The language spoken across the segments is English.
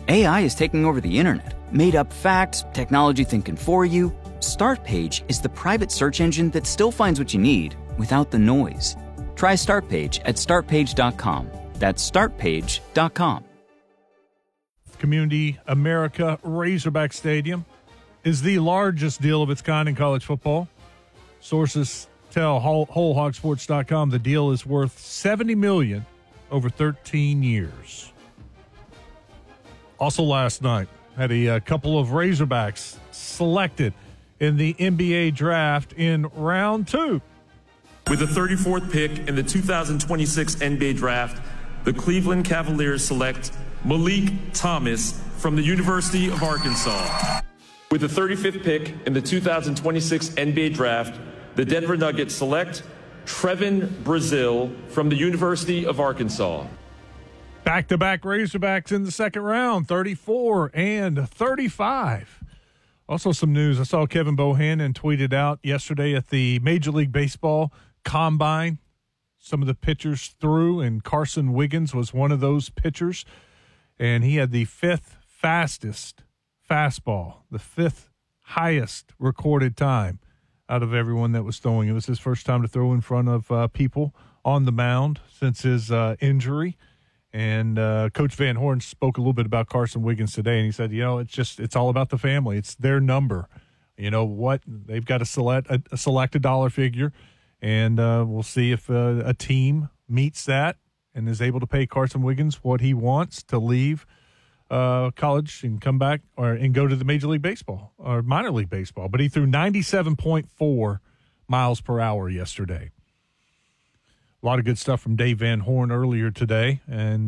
AI is taking over the internet. Made-up facts, technology thinking for you. Startpage is the private search engine that still finds what you need without the noise. Try Startpage at startpage.com. That's startpage.com. Community America Razorback Stadium is the largest deal of its kind in college football. Sources tell WholeHogSports.com the deal is worth $70 million over 13 years. Also last night, had a couple of Razorbacks selected in the NBA draft in round 2. With the 34th pick in the 2026 NBA draft, the Cleveland Cavaliers select Malik Thomas from the University of Arkansas. With the 35th pick in the 2026 NBA draft, the Denver Nuggets select Trevin Brazile from the University of Arkansas. Back-to-back Razorbacks in the second round, 34 and 35. Also some news. I saw Kevin Bohannon tweeted out yesterday at the Major League Baseball Combine. Some of the pitchers threw, and Carson Wiggins was one of those pitchers. And he had the 5th fastest fastball, the 5th highest recorded time out of everyone that was throwing. It was his first time to throw in front of people on the mound since his injury. And Coach Van Horn spoke a little bit about Carson Wiggins today, and he said, it's all about the family. It's their number. You know what? They've got to select a dollar figure, and we'll see if a team meets that and is able to pay Carson Wiggins what he wants to leave college and come back and go to the Major League Baseball or minor league baseball. But he threw 97.4 miles per hour yesterday. A lot of good stuff from Dave Van Horn earlier today, and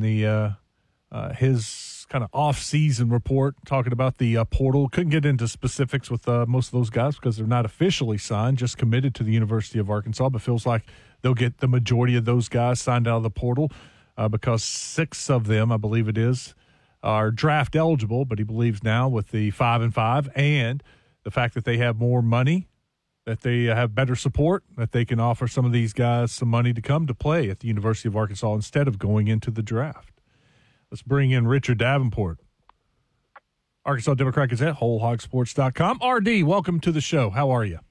his kind of off-season report talking about the portal. Couldn't get into specifics with most of those guys because they're not officially signed, just committed to the University of Arkansas, but feels like they'll get the majority of those guys signed out of the portal because 6 of them, I believe it is, are draft eligible, but he believes now with the 5-5 and the fact that they have more money, that they have better support, that they can offer some of these guys some money to come to play at the University of Arkansas instead of going into the draft. Let's bring in Richard Davenport, Arkansas Democrat Gazette, WholeHogSports.com. RD, welcome to the show. How are you?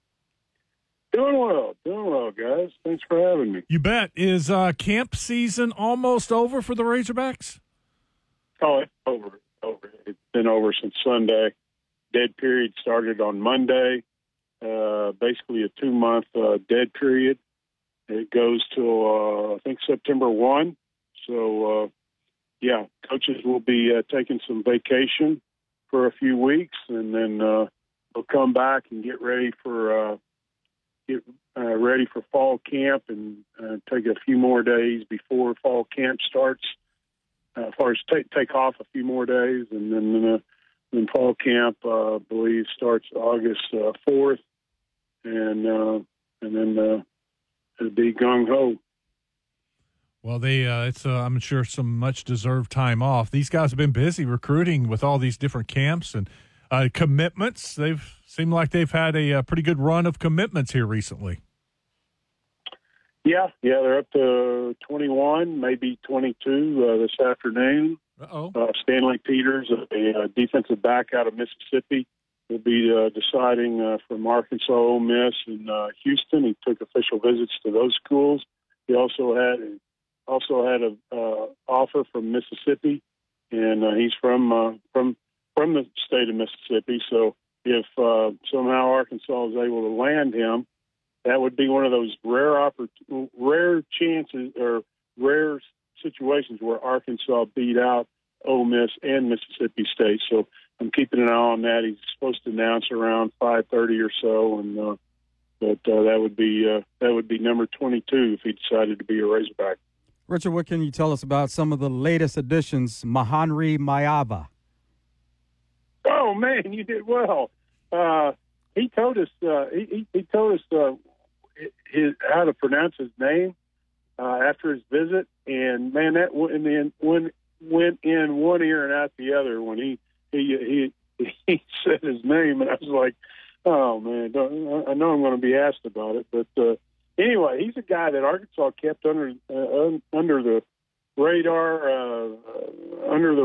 Doing well, guys. Thanks for having me. You bet. Is camp season almost over for the Razorbacks? Oh, it's over. It's been over since Sunday. Dead period started on Monday. Basically a 2-month dead period. It goes till, I think, September 1. So, coaches will be taking some vacation for a few weeks, and then they'll come back and get ready for fall camp and take a few more days before fall camp starts. As far as take off a few more days, and then fall camp, I believe, starts August 4th, and then it'll be gung ho. Well, it's I'm sure some much deserved time off. These guys have been busy recruiting with all these different camps and commitments. They've seemed like they've had a pretty good run of commitments here recently. Yeah, they're up to 21, maybe 22 this afternoon. Stanley Peters, a defensive back out of Mississippi, will be deciding from Arkansas, Ole Miss, and Houston. He took official visits to those schools. He also had an offer from Mississippi, and he's from the state of Mississippi. So if somehow Arkansas is able to land him, that would be one of those rare chances or rare situations where Arkansas beat out Ole Miss and Mississippi State. So I'm keeping an eye on that. He's supposed to announce around 5:30 or so, and but that would be number 22 if he decided to be a Razorback. Richard, what can you tell us about some of the latest additions? Mahanri Mayava. Oh man, you did well. He told us he told us how to pronounce his name after his visit, and man, that went in one ear and out the other when he said his name, and I was like, oh man, I know I'm going to be asked about it, but anyway, he's a guy that Arkansas kept under the radar, under the